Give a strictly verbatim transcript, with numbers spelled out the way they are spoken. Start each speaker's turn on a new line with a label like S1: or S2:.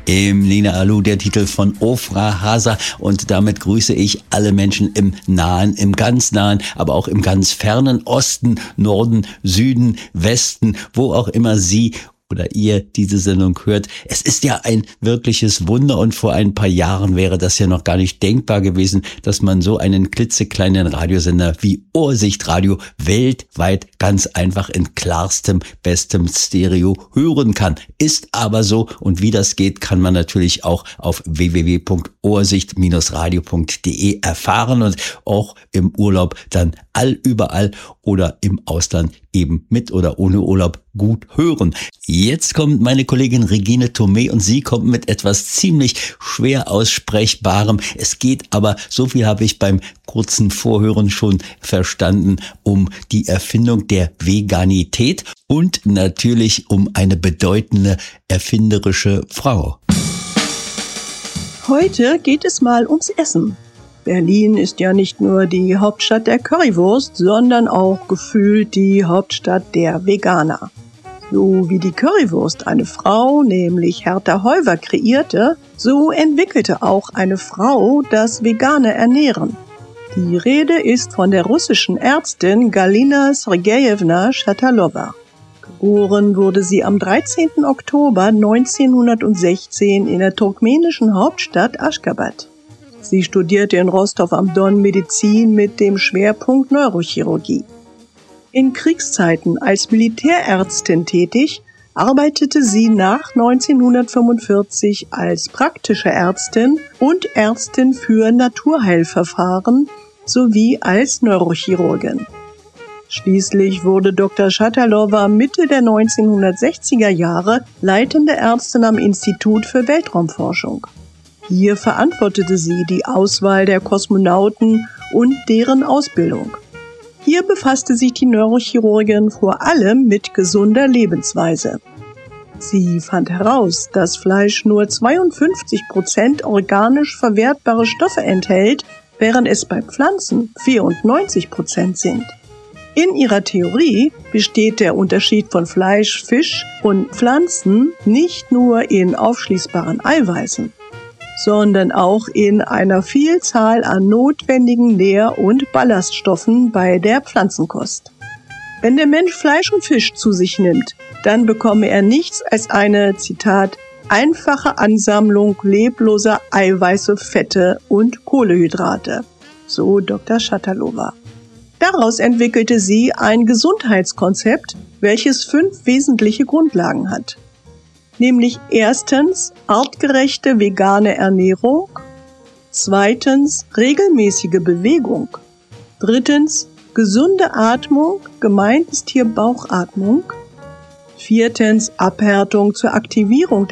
S1: Im Nina Alu, der Titel von Ofra Hasa, und damit grüße ich alle Menschen im nahen, im ganz nahen, aber auch im ganz fernen Osten, Norden, Süden, Westen, wo auch immer Sie oder ihr diese Sendung hört. Es ist ja ein wirkliches Wunder, und vor ein paar Jahren wäre das ja noch gar nicht denkbar gewesen, dass man so einen klitzekleinen Radiosender wie Ursichtradio weltweit ganz einfach in klarstem, bestem Stereo hören kann. Ist aber so, und wie das geht, kann man natürlich auch auf w w w punkt ursicht radio punkt d e erfahren und auch im Urlaub dann allüberall oder im Ausland eben mit oder ohne Urlaub gut hören. Jetzt kommt meine Kollegin Regine Thomé, und sie kommt mit etwas ziemlich schwer aussprechbarem. Es geht aber, so viel habe ich beim kurzen Vorhören schon verstanden, um die Erfindung der Veganität und natürlich um eine bedeutende erfinderische Frau.
S2: Heute geht es mal ums Essen. Berlin ist ja nicht nur die Hauptstadt der Currywurst, sondern auch gefühlt die Hauptstadt der Veganer. So wie die Currywurst eine Frau, nämlich Hertha Heuwer, kreierte, so entwickelte auch eine Frau das vegane Ernähren. Die Rede ist von der russischen Ärztin Galina Sergejewna Shatalova. Geboren wurde sie am dreizehnten Oktober neunzehnhundertsechzehn in der turkmenischen Hauptstadt Aşgabat. Sie studierte in Rostov am Don Medizin mit dem Schwerpunkt Neurochirurgie. In Kriegszeiten als Militärärztin tätig, arbeitete sie nach neunzehnhundertfünfundvierzig als praktische Ärztin und Ärztin für Naturheilverfahren sowie als Neurochirurgin. Schließlich wurde Doktor Shatalova Mitte der neunzehnhundertsechziger Jahre leitende Ärztin am Institut für Weltraumforschung. Hier verantwortete sie die Auswahl der Kosmonauten und deren Ausbildung. Hier befasste sich die Neurochirurgin vor allem mit gesunder Lebensweise. Sie fand heraus, dass Fleisch nur zweiundfünfzig Prozent organisch verwertbare Stoffe enthält, während es bei Pflanzen vierundneunzig Prozent sind. In ihrer Theorie besteht der Unterschied von Fleisch, Fisch und Pflanzen nicht nur in aufschließbaren Eiweißen, sondern auch in einer Vielzahl an notwendigen Nähr- und Ballaststoffen bei der Pflanzenkost. Wenn der Mensch Fleisch und Fisch zu sich nimmt, dann bekomme er nichts als eine, Zitat, einfache Ansammlung lebloser Eiweiße, Fette und Kohlenhydrate, so Doktor Shatalova. Daraus entwickelte sie ein Gesundheitskonzept, welches fünf wesentliche Grundlagen hat. Nämlich erstens artgerechte vegane Ernährung, zweitens regelmäßige Bewegung, drittens gesunde Atmung, gemeint ist hier Bauchatmung, viertens Abhärtung zur Aktivierung